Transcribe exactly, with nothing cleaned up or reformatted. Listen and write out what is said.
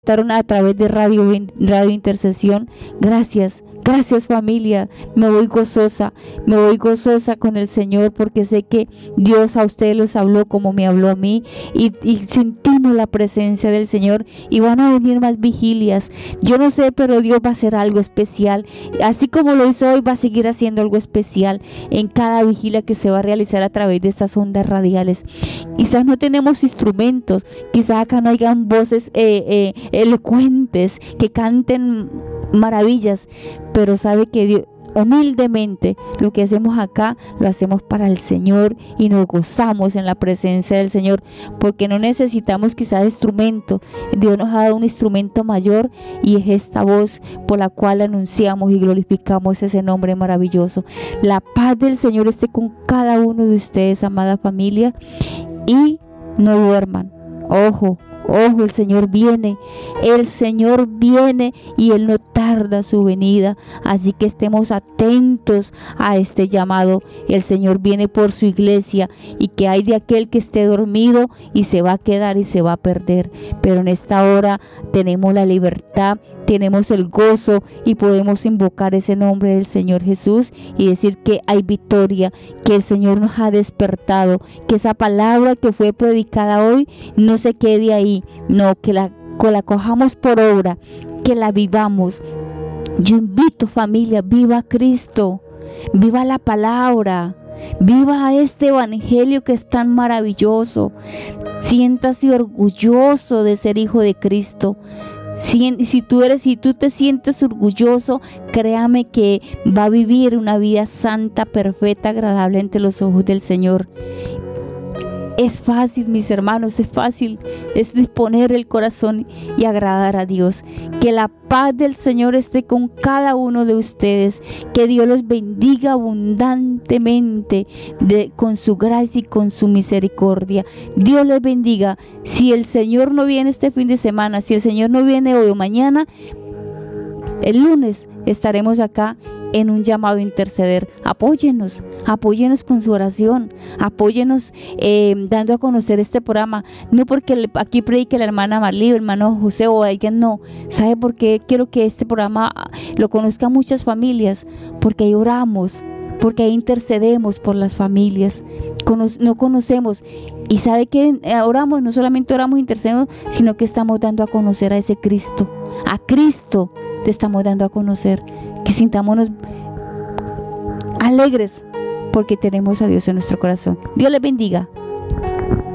a través de radio, radio Intercesión. Gracias, gracias familia. Me voy gozosa, me voy gozosa con el Señor porque sé que Dios a ustedes les habló como me habló a mí y, y sentimos la presencia del Señor y van a venir más vigilias. Yo no sé, pero Dios va a hacer algo especial. Así como lo hizo hoy, va a seguir haciendo algo especial en cada vigilia que se va a realizar a través de estas ondas radiales. Quizás no tenemos instrumentos, quizás acá no hayan voces eh, eh, elocuentes que canten maravillas, pero sabe que Dios, humildemente, lo que hacemos acá lo hacemos para el Señor y nos gozamos en la presencia del Señor porque no necesitamos quizás instrumento. Dios nos ha dado un instrumento mayor y es esta voz por la cual anunciamos y glorificamos ese nombre maravilloso. La paz del Señor esté con cada uno de ustedes, amada familia, y no duerman. Ojo, ojo, el Señor viene, el Señor viene y Él no tarda su venida, así que estemos atentos a este llamado. El Señor viene por su iglesia y que hay de aquel que esté dormido y se va a quedar y se va a perder, pero en esta hora tenemos la libertad, tenemos el gozo y podemos invocar ese nombre del Señor Jesús y decir que hay victoria, que el Señor nos ha despertado, que esa palabra que fue predicada hoy no se quede ahí, no, que la, que la cojamos por obra, que la vivamos. Yo invito, familia, viva Cristo, viva la palabra, viva este evangelio que es tan maravilloso. Siéntase orgulloso de ser hijo de Cristo. Si, si tú eres, si tú te sientes orgulloso, créame que va a vivir una vida santa, perfecta, agradable ante los ojos del Señor. Es fácil, mis hermanos, es fácil, es disponer el corazón y agradar a Dios. Que la paz del Señor esté con cada uno de ustedes, que Dios los bendiga abundantemente de, con su gracia y con su misericordia. Dios les bendiga. Si el Señor no viene este fin de semana, si el Señor no viene hoy o mañana, el lunes estaremos acá en un llamado a interceder. Apóyenos, apóyenos con su oración, apóyenos eh, dando a conocer este programa, no porque le, aquí predique la hermana Marlí, el hermano José o alguien, no. ¿Sabe por qué quiero que este programa lo conozcan muchas familias? Porque ahí oramos, porque ahí intercedemos por las familias, Cono- no conocemos. Y sabe que oramos, no solamente oramos e intercedemos, sino que estamos dando a conocer a ese Cristo, a Cristo te estamos dando a conocer, que sintámonos alegres porque tenemos a Dios en nuestro corazón. Dios les bendiga.